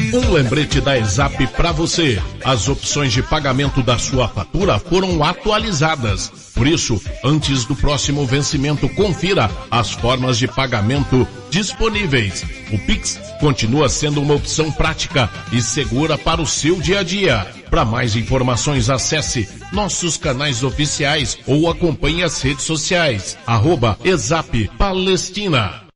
Um lembrete da ESAP para você. As opções de pagamento da sua fatura foram atualizadas. Por isso, antes do próximo vencimento, confira as formas de pagamento disponíveis. O Pix continua sendo uma opção prática e segura para o seu dia a dia. Para mais informações, acesse nossos canais oficiais ou acompanhe as redes sociais. @ESAP Palestina.